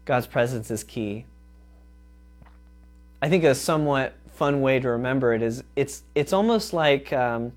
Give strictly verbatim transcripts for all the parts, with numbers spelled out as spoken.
God's presence is key. I think a somewhat fun way to remember it is it's it's almost like um,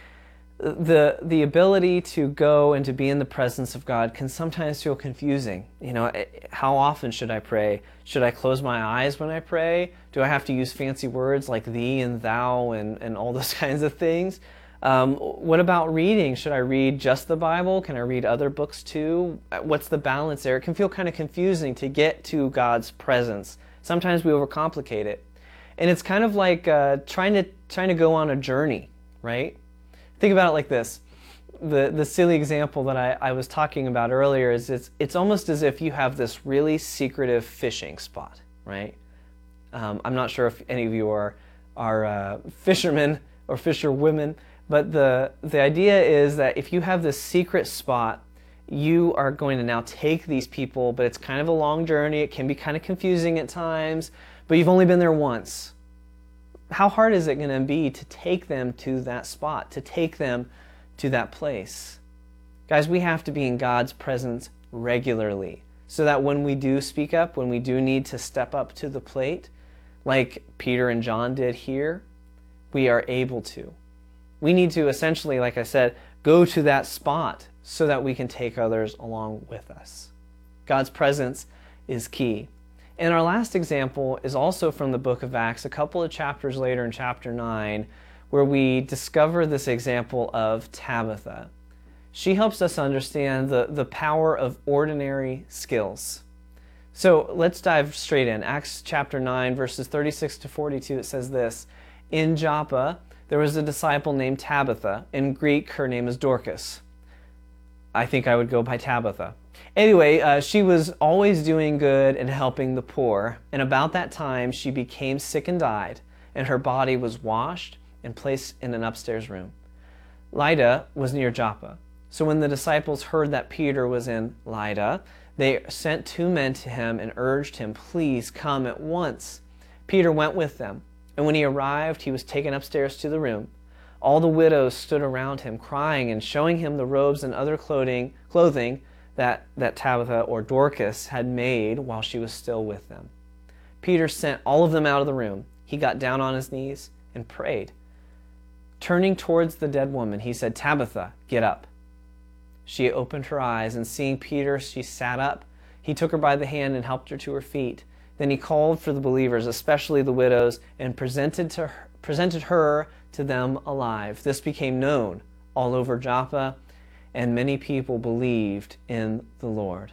the the ability to go and to be in the presence of God can sometimes feel confusing. You know, how often should I pray? Should I close my eyes when I pray? Do I have to use fancy words like thee and thou and, and all those kinds of things? Um, what about reading? Should I read just the Bible? Can I read other books too? What's the balance there? It can feel kind of confusing to get to God's presence. Sometimes we overcomplicate it. And it's kind of like uh, trying to trying to go on a journey, right? Think about it like this. The the silly example that I, I was talking about earlier is it's, it's almost as if you have this really secretive fishing spot, right? Um, I'm not sure if any of you are, are uh, fishermen or fisherwomen, but the, the idea is that if you have this secret spot, you are going to now take these people, but it's kind of a long journey. It can be kind of confusing at times, but you've only been there once. How hard is it going to be to take them to that spot, to take them to that place? Guys, we have to be in God's presence regularly so that when we do speak up, when we do need to step up to the plate, like Peter and John did here, we are able to. We need to essentially, like I said, go to that spot so that we can take others along with us. God's presence is key. And our last example is also from the book of Acts, a couple of chapters later in chapter nine, where we discover this example of Tabitha. She helps us understand the, the power of ordinary skills. So let's dive straight in. Acts chapter nine, verses thirty-six to forty-two, it says this: In Joppa, there was a disciple named Tabitha. In Greek, her name is Dorcas. I think I would go by Tabitha. Anyway, uh, she was always doing good and helping the poor, and about that time she became sick and died, and her body was washed and placed in an upstairs room. Lydda was near Joppa. So when the disciples heard that Peter was in Lydda, they sent two men to him and urged him, "Please come at once." Peter went with them, and when he arrived, he was taken upstairs to the room. All the widows stood around him, crying and showing him the robes and other clothing, clothing that, that Tabitha or Dorcas had made while she was still with them. Peter sent all of them out of the room. He got down on his knees and prayed. Turning towards the dead woman, he said, "Tabitha, get up." She opened her eyes, and seeing Peter, she sat up. He took her by the hand and helped her to her feet. Then he called for the believers, especially the widows, and presented to her, presented her to them alive. This became known all over Joppa, and many people believed in the Lord.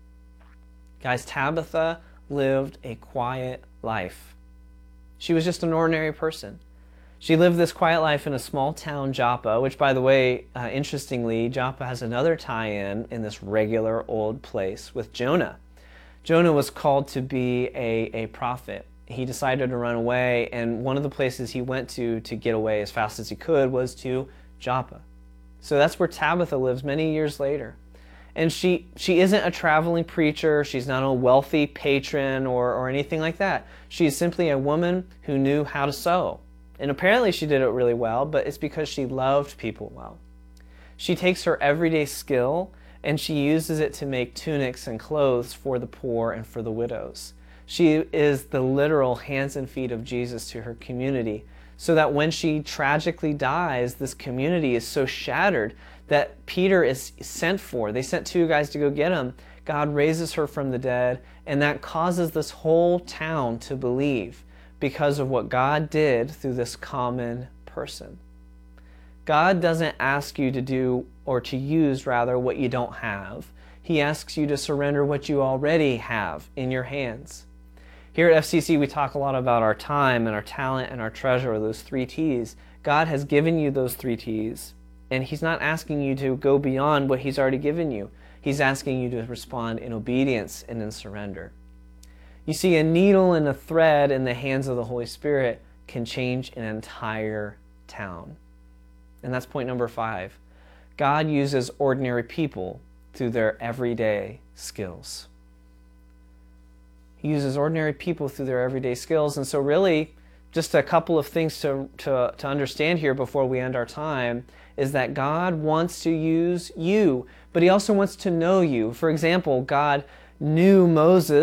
Guys, Tabitha lived a quiet life. She was just an ordinary person. She lived this quiet life in a small town, Joppa, which, by the way, uh, interestingly, Joppa has another tie-in in this regular old place with Jonah. Jonah was called to be a, a prophet. He decided to run away, and one of the places he went to to get away as fast as he could was to Joppa. So that's where Tabitha lives many years later. And she, she isn't a traveling preacher. She's not a wealthy patron or, or anything like that. She's simply a woman who knew how to sew. And apparently she did it really well, but it's because she loved people well. She takes her everyday skill and she uses it to make tunics and clothes for the poor and for the widows. She is the literal hands and feet of Jesus to her community, so that when she tragically dies, this community is so shattered that Peter is sent for. They sent two guys to go get him. God raises her from the dead, and that causes this whole town to believe because of what God did through this common person. God doesn't ask you to do, or to use rather, what you don't have. He asks you to surrender what you already have in your hands. Here at F C C, we talk a lot about our time and our talent and our treasure, or those three T's. God has given you those three T's, and He's not asking you to go beyond what He's already given you. He's asking you to respond in obedience and in surrender. You see, a needle and a thread in the hands of the Holy Spirit can change an entire town. And that's point number five. God uses ordinary people through their everyday skills. He uses ordinary people through their everyday skills. And so really, just a couple of things to, to, to understand here before we end our time is that God wants to use you, but He also wants to know you. For example, God knew Moses